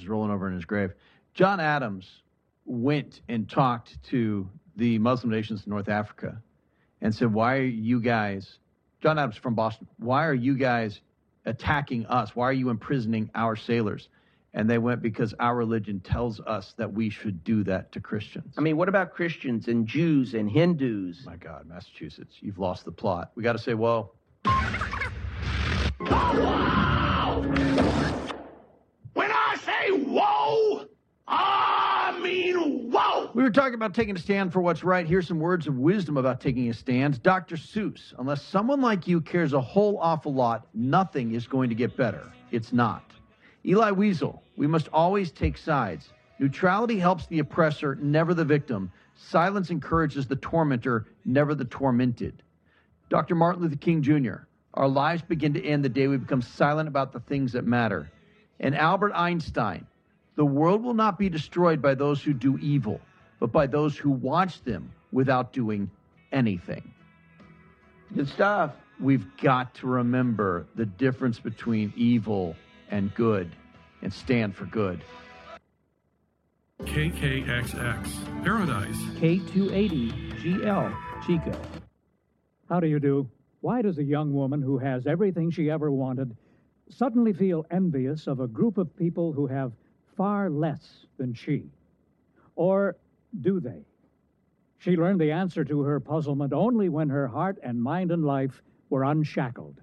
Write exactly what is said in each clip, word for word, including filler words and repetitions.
is rolling over in his grave. John Adams went and talked to the Muslim nations in North Africa and said, why are you guys, John Adams from Boston, why are you guys attacking us? Why are you imprisoning our sailors? And they went, because our religion tells us that we should do that to Christians. I mean, what about Christians and Jews and Hindus? My God, Massachusetts, you've lost the plot. We got to say, whoa. Wow! When I say whoa, I mean whoa! We were talking about taking a stand for what's right. Here's some words of wisdom about taking a stand. Doctor Seuss, unless someone like you cares a whole awful lot, nothing is going to get better. It's not. Eli Wiesel, we must always take sides. Neutrality helps the oppressor, never the victim. Silence encourages the tormentor, never the tormented. Doctor Martin Luther King Junior, our lives begin to end the day we become silent about the things that matter. And Albert Einstein, the world will not be destroyed by those who do evil, but by those who watch them without doing anything. Good stuff. We've got to remember the difference between evil and good, and stand for good. K K X X, Paradise. K two eighty G L, Chico. How do you do? Why does a young woman who has everything she ever wanted suddenly feel envious of a group of people who have far less than she? Or do they? She learned the answer to her puzzlement only when her heart and mind and life were unshackled.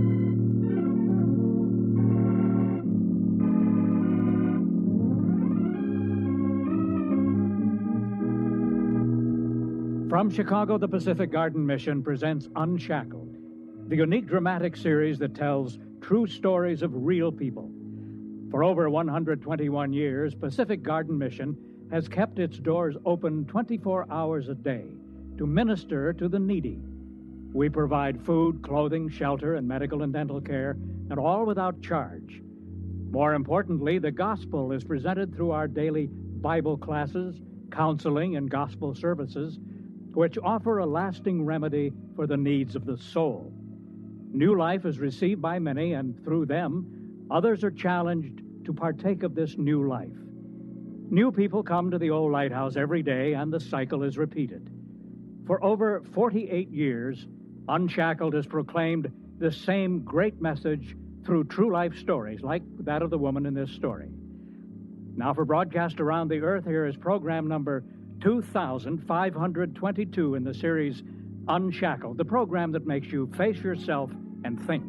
From Chicago, the Pacific Garden Mission presents Unshackled, the unique dramatic series that tells true stories of real people. For over one hundred twenty-one years, Pacific Garden Mission has kept its doors open twenty-four hours a day to minister to the needy. We provide food, clothing, shelter, and medical and dental care, and all without charge. More importantly, the gospel is presented through our daily Bible classes, counseling, and gospel services, which offer a lasting remedy for the needs of the soul. New life is received by many, and through them, others are challenged to partake of this new life. New people come to the old lighthouse every day, and the cycle is repeated. For over forty-eight years, Unshackled has proclaimed the same great message through true life stories, like that of the woman in this story. Now, for broadcast around the earth, here is program number two thousand five hundred twenty-two in the series Unshackled, the program that makes you face yourself and think.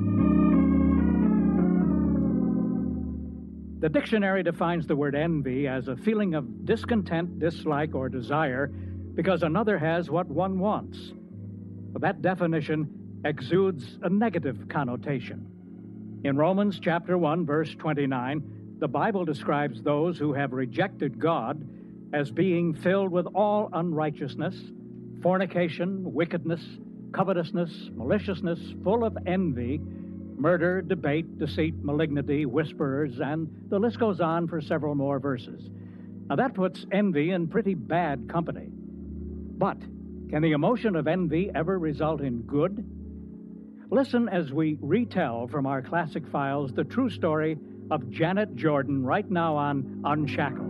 The dictionary defines the word envy as a feeling of discontent, dislike, or desire because another has what one wants. But that definition exudes a negative connotation. In Romans chapter one, verse twenty-nine, the Bible describes those who have rejected God as being filled with all unrighteousness, fornication, wickedness, covetousness, maliciousness, full of envy, murder, debate, deceit, malignity, whisperers, and the list goes on for several more verses. Now that puts envy in pretty bad company. But can the emotion of envy ever result in good? Listen as we retell from our classic files the true story of Janet Jordan right now on Unshackled.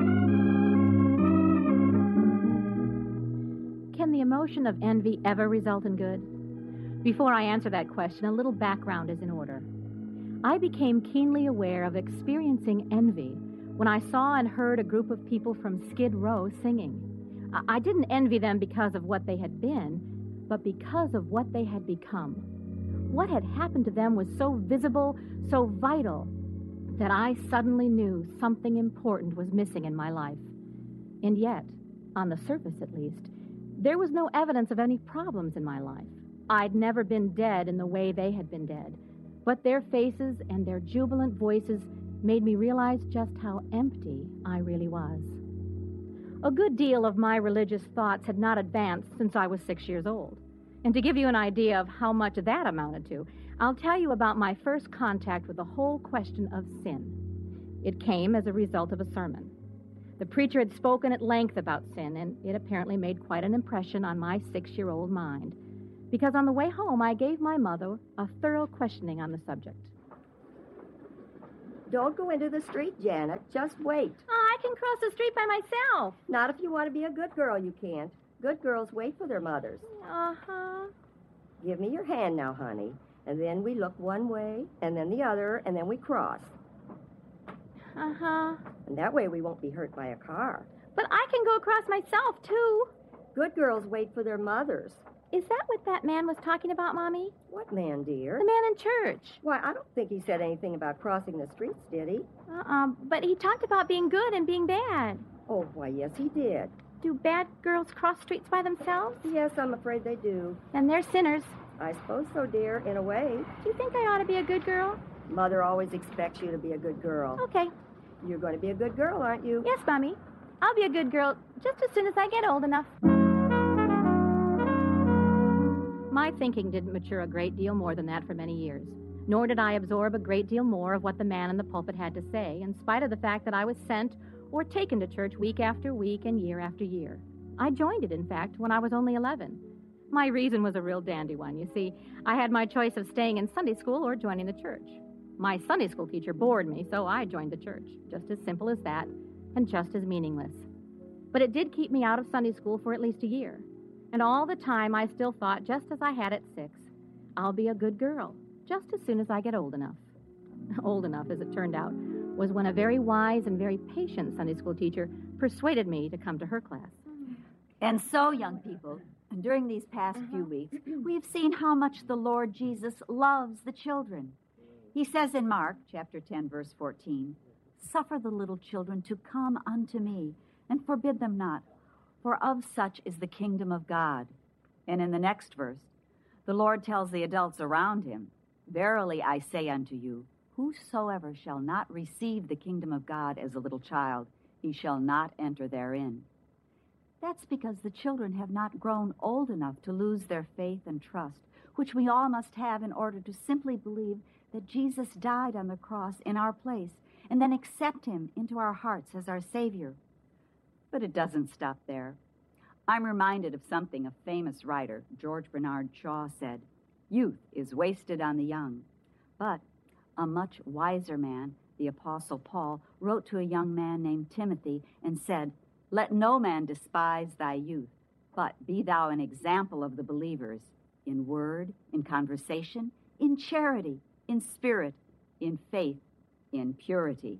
Can the emotion of envy ever result in good? Before I answer that question, a little background is in order. I became keenly aware of experiencing envy when I saw and heard a group of people from Skid Row singing. I didn't envy them because of what they had been, but because of what they had become. What had happened to them was so visible, so vital, that I suddenly knew something important was missing in my life. And yet, on the surface at least, there was no evidence of any problems in my life. I'd never been dead in the way they had been dead, but their faces and their jubilant voices made me realize just how empty I really was. A good deal of my religious thoughts had not advanced since I was six years old. And to give you an idea of how much that amounted to, I'll tell you about my first contact with the whole question of sin. It came as a result of a sermon. The preacher had spoken at length about sin, and it apparently made quite an impression on my six-year-old mind, because on the way home I gave my mother a thorough questioning on the subject. Don't go into the street, Janet. Just wait. Oh, I can cross the street by myself. Not if you want to be a good girl, you can't. Good girls wait for their mothers. Uh-huh. Give me your hand now, honey. And then we look one way, and then the other, and then we cross. Uh-huh. And that way we won't be hurt by a car. But I can go across myself, too. Good girls wait for their mothers. Is that what that man was talking about, Mommy? What man, dear? The man in church. Why, I don't think he said anything about crossing the streets, did he? Uh-uh. But he talked about being good and being bad. Oh, why, yes, he did. Do bad girls cross streets by themselves? Yes, I'm afraid they do. Then they're sinners. I suppose so, dear, in a way. Do you think I ought to be a good girl? Mother always expects you to be a good girl. Okay. You're going to be a good girl, aren't you? Yes, Mommy. I'll be a good girl just as soon as I get old enough. My thinking didn't mature a great deal more than that for many years, nor did I absorb a great deal more of what the man in the pulpit had to say, in spite of the fact that I was sent or taken to church week after week and year after year. I joined it, in fact, when I was only eleven. My reason was a real dandy one. You see, I had my choice of staying in Sunday school or joining the church. My Sunday school teacher bored me, so I joined the church. Just as simple as that, and just as meaningless. But it did keep me out of Sunday school for at least a year. And all the time, I still thought, just as I had at six, I'll be a good girl, just as soon as I get old enough. Old enough, as it turned out, was when a very wise and very patient Sunday school teacher persuaded me to come to her class. And so, young people, during these past few weeks, we've seen how much the Lord Jesus loves the children. He says in Mark, chapter ten, verse fourteen, "Suffer the little children to come unto me, and forbid them not, for of such is the kingdom of God." And in the next verse, the Lord tells the adults around him, "Verily I say unto you, whosoever shall not receive the kingdom of God as a little child, he shall not enter therein." That's because the children have not grown old enough to lose their faith and trust, which we all must have in order to simply believe that Jesus died on the cross in our place, and then accept him into our hearts as our Savior. But it doesn't stop there. I'm reminded of something a famous writer, George Bernard Shaw, said. Youth is wasted on the young. But a much wiser man, the Apostle Paul, wrote to a young man named Timothy and said, "Let no man despise thy youth, but be thou an example of the believers, in word, in conversation, in charity, in spirit, in faith, in purity."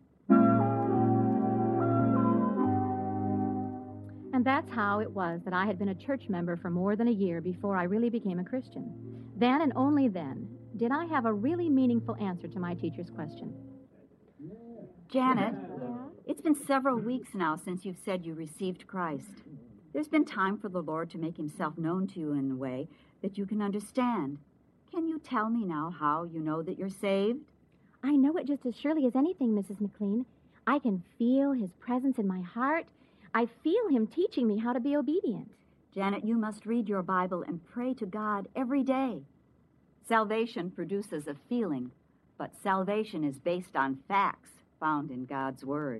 And that's how it was that I had been a church member for more than a year before I really became a Christian. Then and only then did I have a really meaningful answer to my teacher's question. Janet, it's been several weeks now since you've said you received Christ. There's been time for the Lord to make himself known to you in a way that you can understand. Can you tell me now how you know that you're saved? I know it just as surely as anything, Missus McLean. I can feel his presence in my heart. I feel him teaching me how to be obedient. Janet, you must read your Bible and pray to God every day. Salvation produces a feeling, but salvation is based on facts found in God's Word.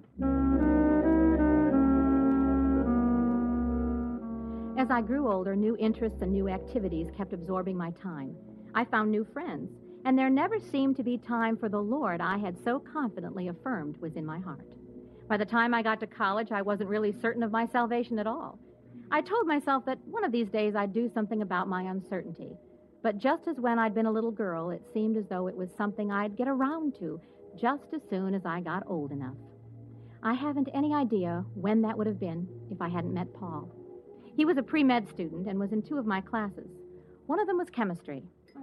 As I grew older, new interests and new activities kept absorbing my time. I found new friends, and there never seemed to be time for the Lord I had so confidently affirmed was in my heart. By the time I got to college, I wasn't really certain of my salvation at all. I told myself that one of these days I'd do something about my uncertainty. But just as when I'd been a little girl, it seemed as though it was something I'd get around to just as soon as I got old enough. I haven't any idea when that would have been if I hadn't met Paul. He was a pre-med student and was in two of my classes. One of them was chemistry.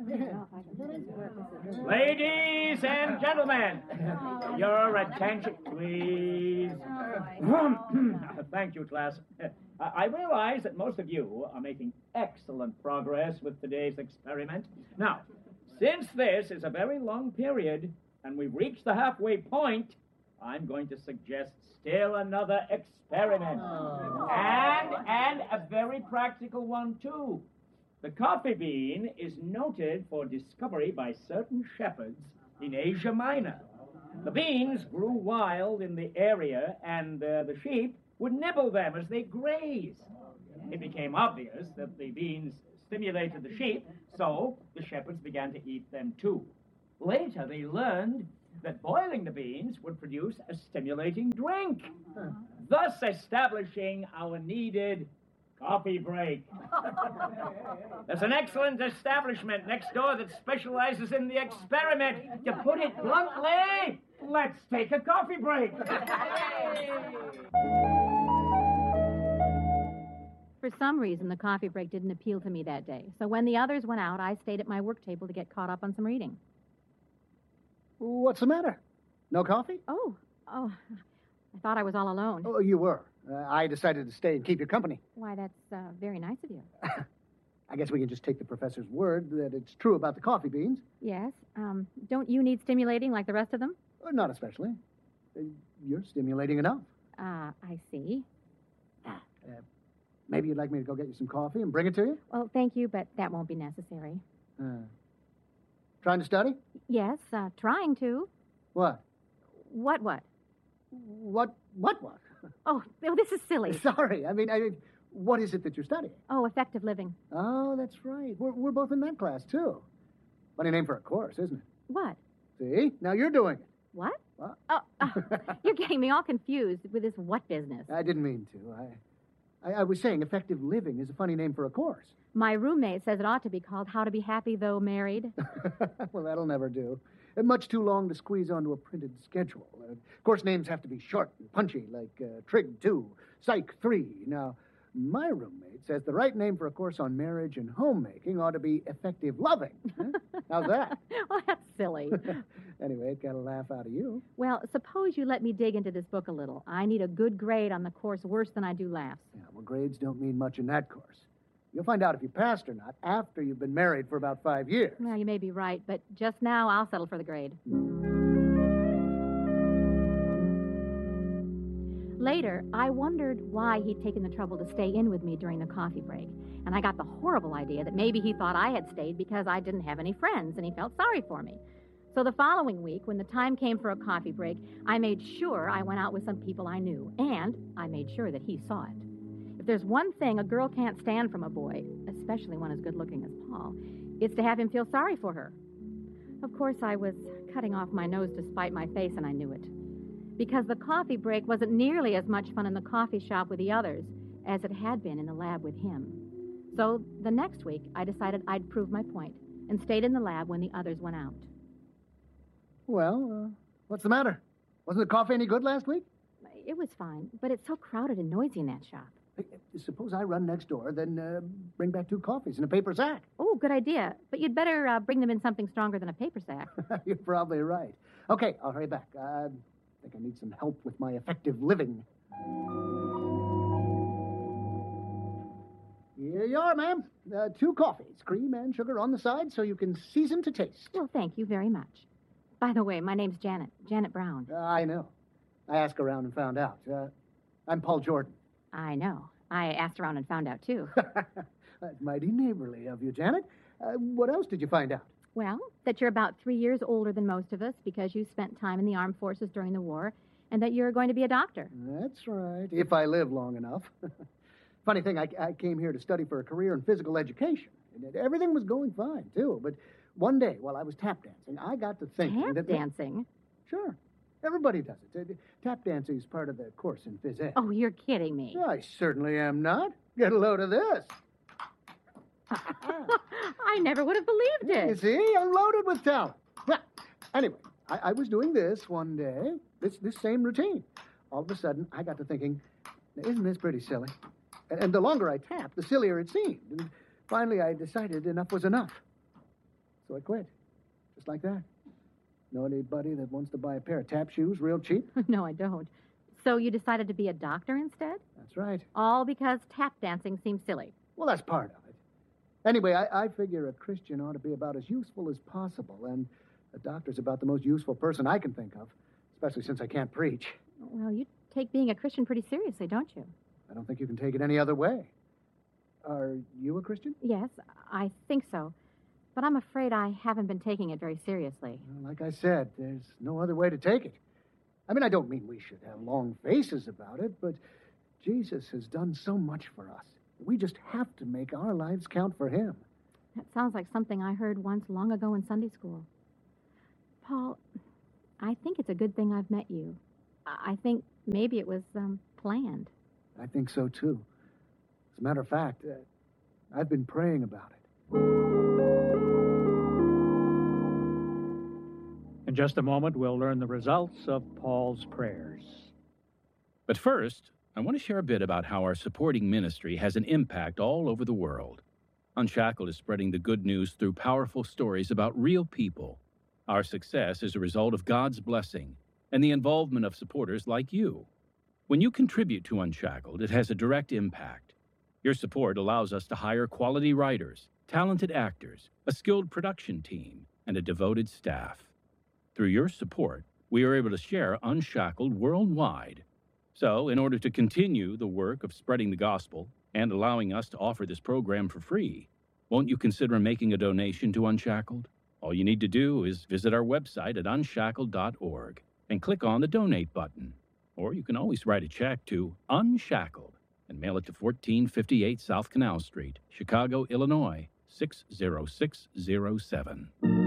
Ladies and gentlemen, your attention, please. Thank you, class. I realize that most of you are making excellent progress with today's experiment. Now, since this is a very long period and we've reached the halfway point, I'm going to suggest still another experiment. And, and a very practical one, too. The coffee bean is noted for discovery by certain shepherds in Asia Minor. The beans grew wild in the area, and uh, the sheep would nibble them as they grazed. It became obvious that the beans stimulated the sheep, so the shepherds began to eat them too. Later, they learned that boiling the beans would produce a stimulating drink, thus establishing our needed coffee break. There's an excellent establishment next door that specializes in the experiment. To put it bluntly, let's take a coffee break. For some reason, the coffee break didn't appeal to me that day. So when the others went out, I stayed at my work table to get caught up on some reading. What's the matter? No coffee? Oh, oh, I thought I was all alone. Oh, you were. Uh, I decided to stay and keep you company. Why, that's uh, very nice of you. I guess we can just take the professor's word that it's true about the coffee beans. Yes. Um, don't you need stimulating like the rest of them? Uh, not especially. Uh, you're stimulating enough. Ah, uh, I see. Uh, maybe you'd like me to go get you some coffee and bring it to you? Well, thank you, but that won't be necessary. Uh, trying to study? Yes, uh, trying to. What? What, what? What, what, what? Oh, this is silly. Sorry. I mean, I mean, what is it that you're studying? Oh, effective living. Oh, that's right. We're, we're both in that class, too. Funny name for a course, isn't it? What? See? Now you're doing it. What? What? Oh, oh you're getting me all confused with this what business. I didn't mean to. I, I, I was saying effective living is a funny name for a course. My roommate says it ought to be called How to Be Happy Though Married. Well, that'll never do. Much too long to squeeze onto a printed schedule. Uh, course names have to be short and punchy, like uh, Trig two, Psych three. Now, my roommate says the right name for a course on marriage and homemaking ought to be Effective Loving. Huh? How's that? Well, that's silly. Anyway, it got a laugh out of you. Well, suppose you let me dig into this book a little. I need a good grade on the course worse than I do laughs. Yeah, well, grades don't mean much in that course. You'll find out if you passed or not after you've been married for about five years. Well, you may be right, but just now I'll settle for the grade. Later, I wondered why he'd taken the trouble to stay in with me during the coffee break. And I got the horrible idea that maybe he thought I had stayed because I didn't have any friends and he felt sorry for me. So the following week, when the time came for a coffee break, I made sure I went out with some people I knew, and I made sure that he saw it. If there's one thing a girl can't stand from a boy, especially one as good-looking as Paul, it's to have him feel sorry for her. Of course, I was cutting off my nose to spite my face, and I knew it. Because the coffee break wasn't nearly as much fun in the coffee shop with the others as it had been in the lab with him. So the next week, I decided I'd prove my point and stayed in the lab when the others went out. Well, uh, what's the matter? Wasn't the coffee any good last week? It was fine, but it's so crowded and noisy in that shop. Suppose I run next door, then uh, bring back two coffees in a paper sack. Oh, good idea. But you'd better uh, bring them in something stronger than a paper sack. You're probably right. Okay, I'll hurry back. I think I need some help with my effective living. Here you are, ma'am. Uh, two coffees, cream and sugar on the side, so you can season to taste. Well, thank you very much. By the way, my name's Janet, Janet Brown. Uh, I know. I asked around and found out. Uh, I'm Paul Jordan. I know. I asked around and found out, too. That's mighty neighborly of you, Janet. Uh, what else did you find out? Well, that you're about three years older than most of us because you spent time in the armed forces during the war, and that you're going to be a doctor. That's right, if I live long enough. Funny thing, I, I came here to study for a career in physical education. And everything was going fine, too. But one day, while I was tap dancing, I got to thinking tap that... Tap dancing? Sure. Everybody does it. Uh, tap dancing is part of the course in phys ed. Oh, you're kidding me. I certainly am not. Get a load of this. I never would have believed it. You see, I'm loaded with talent. Well, anyway, I, I was doing this one day, this this same routine. All of a sudden, I got to thinking, isn't this pretty silly? And, and the longer I tapped, the sillier it seemed. And finally, I decided enough was enough. So I quit, just like that. Know anybody that wants to buy a pair of tap shoes real cheap? No, I don't. So you decided to be a doctor instead? That's right. All because tap dancing seems silly. Well, that's part of it. Anyway, I, I figure a Christian ought to be about as useful as possible, and a doctor's about the most useful person I can think of, especially since I can't preach. Well, you take being a Christian pretty seriously, don't you? I don't think you can take it any other way. Are you a Christian? Yes, I think so. But I'm afraid I haven't been taking it very seriously. Well, like I said, there's no other way to take it. I mean, I don't mean we should have long faces about it, but Jesus has done so much for us. We just have to make our lives count for him. That sounds like something I heard once long ago in Sunday school. Paul, I think it's a good thing I've met you. I I think maybe it was um, planned. I think so, too. As a matter of fact, uh, I've been praying about it. In just a moment, we'll learn the results of Paul's prayers. But first, I want to share a bit about how our supporting ministry has an impact all over the world. Unshackled is spreading the good news through powerful stories about real people. Our success is a result of God's blessing and the involvement of supporters like you. When you contribute to Unshackled, it has a direct impact. Your support allows us to hire quality writers, talented actors, a skilled production team, and a devoted staff. Through your support, we are able to share Unshackled worldwide. So, in order to continue the work of spreading the gospel and allowing us to offer this program for free, won't you consider making a donation to Unshackled? All you need to do is visit our website at unshackled dot org and click on the Donate button. Or you can always write a check to Unshackled and mail it to fourteen fifty-eight South Canal Street, Chicago, Illinois, six zero six zero seven.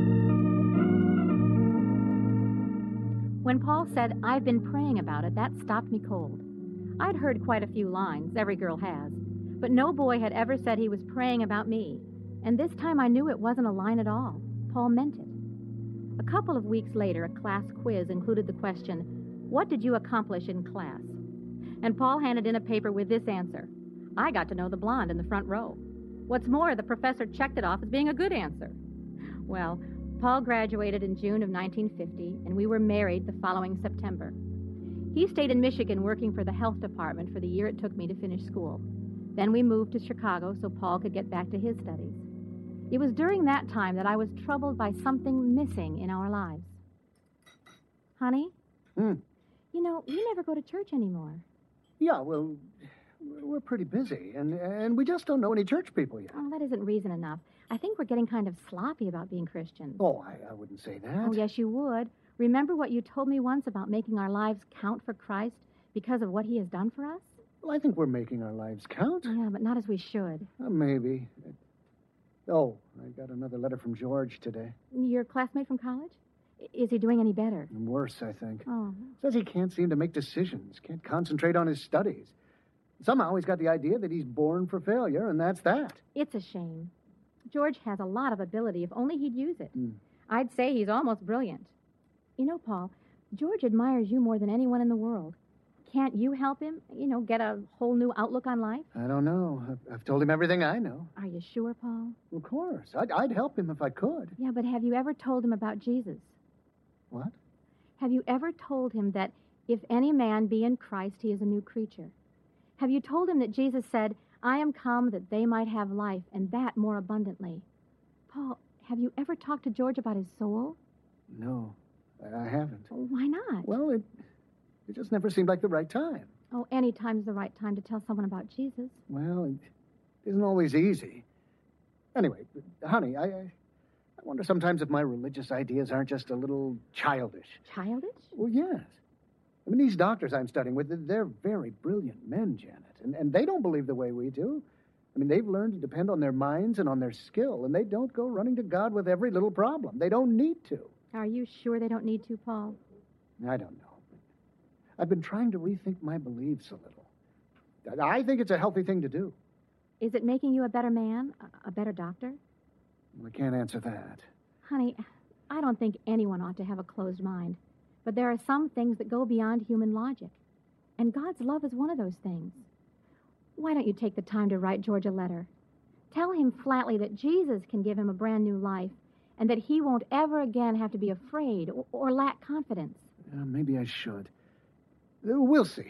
When Paul said, "I've been praying about it," that stopped me cold. I'd heard quite a few lines, every girl has, but no boy had ever said he was praying about me. And this time I knew it wasn't a line at all. Paul meant it. A couple of weeks later, a class quiz included the question, "What did you accomplish in class?" And Paul handed in a paper with this answer. I got to know the blonde in the front row. What's more, the professor checked it off as being a good answer. Well, Paul graduated in June of nineteen fifty, and we were married the following September. He stayed in Michigan working for the health department for the year it took me to finish school. Then we moved to Chicago so Paul could get back to his studies. It was during that time that I was troubled by something missing in our lives. Honey? Hmm. You know, we never go to church anymore. Yeah, well, we're pretty busy, and, and we just don't know any church people yet. Oh, that isn't reason enough. I think we're getting kind of sloppy about being Christians. Oh, I, I wouldn't say that. Oh, yes, you would. Remember what you told me once about making our lives count for Christ because of what he has done for us? Well, I think we're making our lives count. Yeah, but not as we should. Uh, maybe. Oh, I got another letter from George today. Your classmate from college? Is he doing any better? Worse, I think. Oh. Says he can't seem to make decisions, can't concentrate on his studies. Somehow he's got the idea that he's born for failure, and that's that. It's a shame. George has a lot of ability if only he'd use it. Mm. I'd say he's almost brilliant. You know, Paul, George admires you more than anyone in the world. Can't you help him, you know, get a whole new outlook on life? I don't know. I've, I've told him everything I know. Are you sure, Paul? Of course. I'd, I'd help him if I could. Yeah, but have you ever told him about Jesus? What? Have you ever told him that if any man be in Christ, he is a new creature? Have you told him that Jesus said, "I am come that they might have life, and that more abundantly"? Paul, have you ever talked to George about his soul? No, I haven't. Why not? Well, it, it just never seemed like the right time. Oh, any time's the right time to tell someone about Jesus. Well, it isn't always easy. Anyway, honey, I, I, I wonder sometimes if my religious ideas aren't just a little childish. Childish? Well, yes. I mean, these doctors I'm studying with, they're very brilliant men, Janet, and, and they don't believe the way we do. I mean, they've learned to depend on their minds and on their skill, and they don't go running to God with every little problem. They don't need to. Are you sure they don't need to, Paul? I don't know. I've been trying to rethink my beliefs a little. I think it's a healthy thing to do. Is it making you a better man, a better doctor? I can't answer that. Honey, I don't think anyone ought to have a closed mind. But there are some things that go beyond human logic. And God's love is one of those things. Why don't you take the time to write George a letter? Tell him flatly that Jesus can give him a brand new life and that he won't ever again have to be afraid or, or lack confidence. Uh, maybe I should. Uh, we'll see.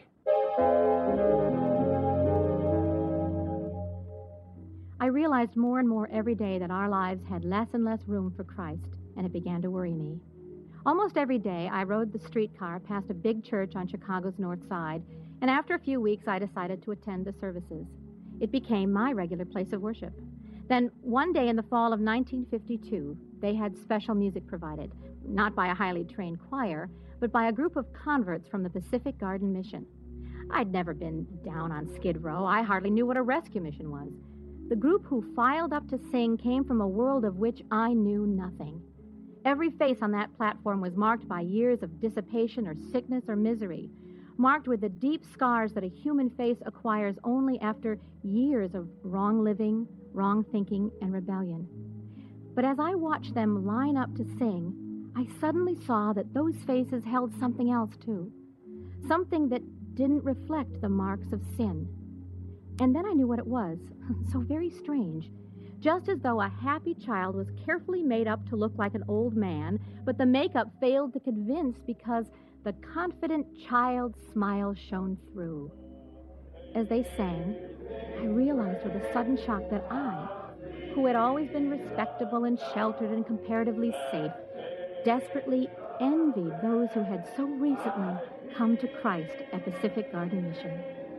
I realized more and more every day that our lives had less and less room for Christ, and it began to worry me. Almost every day, I rode the streetcar past a big church on Chicago's north side, and after a few weeks, I decided to attend the services. It became my regular place of worship. Then, one day in the fall of nineteen fifty-two, they had special music provided, not by a highly trained choir, but by a group of converts from the Pacific Garden Mission. I'd never been down on Skid Row. I hardly knew what a rescue mission was. The group who filed up to sing came from a world of which I knew nothing. Every face on that platform was marked by years of dissipation or sickness or misery, marked with the deep scars that a human face acquires only after years of wrong living, wrong thinking, and rebellion. But as I watched them line up to sing, I suddenly saw that those faces held something else, too. Something that didn't reflect the marks of sin. And then I knew what it was. So very strange. Just as though a happy child was carefully made up to look like an old man, but the makeup failed to convince because the confident child's smile shone through. As they sang, I realized with a sudden shock that I, who had always been respectable and sheltered and comparatively safe, desperately envied those who had so recently come to Christ at Pacific Garden Mission.